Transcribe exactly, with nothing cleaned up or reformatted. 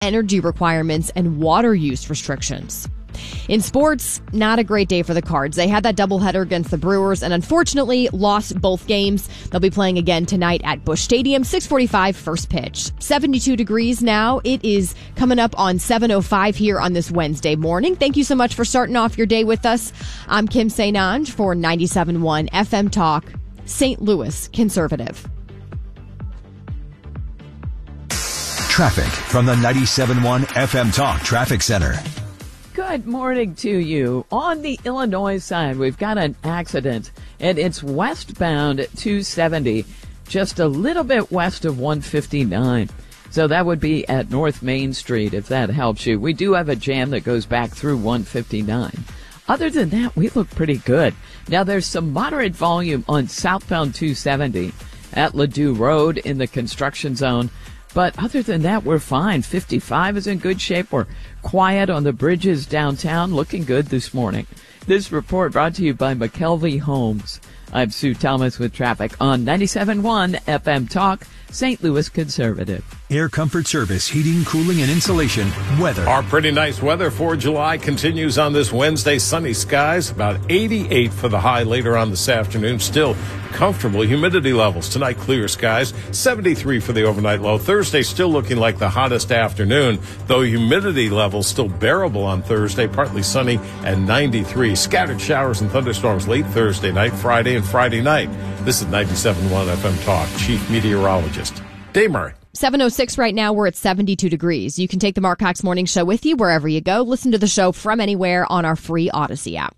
energy requirements and water use restrictions. In sports, not a great day for the Cards. They had that doubleheader against the Brewers and unfortunately lost both games. They'll be playing again tonight at Busch Stadium, six forty-five first pitch. seventy-two degrees now. It is coming up on seven oh five here on this Wednesday morning. Thank you so much for starting off your day with us. I'm Kim Sainange for ninety-seven point one F M Talk, Saint Louis Conservative. Traffic from the ninety-seven point one F M Talk Traffic Center. Good morning to you. On the Illinois side, we've got an accident, and it's westbound two seventy, just a little bit west of one fifty-nine. So that would be at North Main Street, if that helps you. We do have a jam that goes back through one fifty-nine. Other than that, we look pretty good. Now, there's some moderate volume on southbound two seventy at Ladue Road in the construction zone. But other than that, we're fine. fifty-five is in good shape. We're quiet on the bridges downtown, looking good this morning. This report brought to you by McKelvey Homes. I'm Sue Thomas with traffic on ninety-seven point one F M Talk, Saint Louis Conservative. Air Comfort Service, heating, cooling, and insulation, weather. Our pretty nice weather for July continues on this Wednesday. Sunny skies, about eighty-eight for the high later on this afternoon. Still comfortable humidity levels. Tonight, clear skies, seventy-three for the overnight low. Thursday, still looking like the hottest afternoon, though humidity levels still bearable on Thursday, partly sunny and ninety-three. Scattered showers and thunderstorms late Thursday night, Friday, and Friday night. This is ninety-seven point one F M Talk. Chief Meteorologist Dave Murray. seven oh six right now. We're at seventy-two degrees. You can take the Mark Cox Morning Show with you wherever you go. Listen to the show from anywhere on our free Odyssey app.